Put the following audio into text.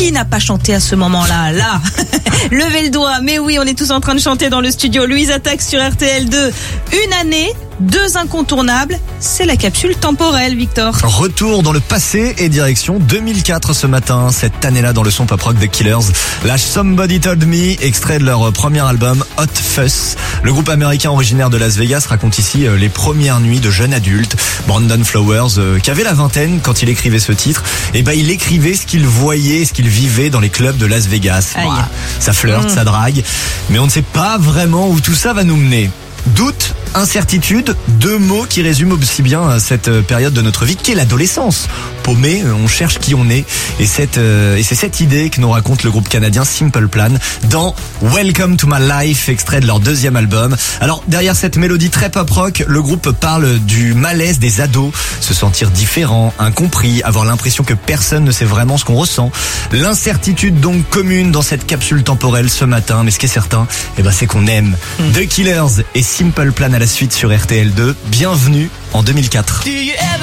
Qui n'a pas chanté à ce moment-là? Là, levez le doigt. Mais oui, on est tous en train de chanter dans le studio. Louise Attaque sur RTL2. Une année, 2 incontournables. C'est la capsule temporelle, Victor. Retour dans le passé et direction 2004 ce matin. Cette année-là dans le son pop rock The Killers. Lâche Somebody Told Me, extrait de leur premier album Hot Fuss. Le groupe américain originaire de Las Vegas raconte ici les premières nuits de jeunes adultes. Brandon Flowers, qui avait la vingtaine quand il écrivait ce titre, il écrivait ce qu'il voyait, ce qu'il vivait dans les clubs de Las Vegas. Ouah, ça flirte, ça drague, mais on ne sait pas vraiment où tout ça va nous mener. Doute, incertitude, 2 mots qui résument aussi bien cette période de notre vie qu'est l'adolescence. Paumé, on cherche qui on est, et c'est cette idée que nous raconte le groupe canadien Simple Plan dans Welcome to My Life, extrait de leur 2e album. Alors derrière cette mélodie très pop rock, le groupe parle du malaise des ados, se sentir différent, incompris, avoir l'impression que personne ne sait vraiment ce qu'on ressent. L'incertitude donc commune dans cette capsule temporelle ce matin, mais ce qui est certain, c'est qu'on aime. The Killers et Simple Plan à la suite sur RTL2. Bienvenue en 2004.